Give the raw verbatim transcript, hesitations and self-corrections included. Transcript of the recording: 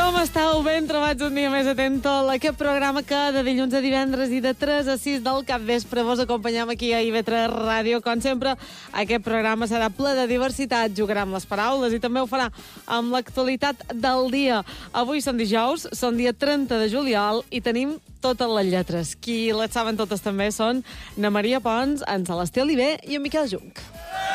Com estàu? Ben trobats un dia més atento a aquest programa que de dilluns a divendres i de tres a sis del capvespre vos acompanyam aquí a I V tres Ràdio. Com sempre, aquest programa serà ple de diversitat, jugarà amb les paraules i també ho farà amb l'actualitat del dia. Avui són dijous, són dia trenta de juliol i tenim totes les lletres. Qui les saben totes també són na Maria Pons, en Celestí Oliver i en Miquel Junc.